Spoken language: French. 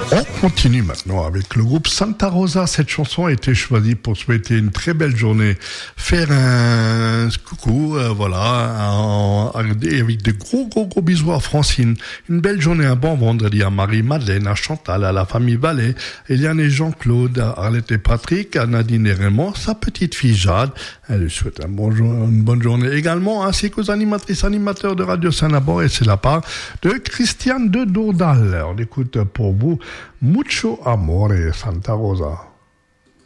On continue maintenant avec le groupe Santa Rosa. Cette chanson a été choisie pour souhaiter une très belle journée, faire un coucou, avec des gros bisous à Francine. Une belle journée, un bon vendredi à Marie-Madeleine, à Chantal, à la famille Vallée, Eliane et Jean-Claude, à Arlette et Patrick, à Nadine et Raymond, sa petite fille Jade. Elle lui souhaite une bonne journée également, ainsi qu'aux animatrices, animateurs de Radio Saint-Nabor, et c'est la part de Christiane de Dourdal. On écoute pour vous Mucho Amore, Santa Rosa.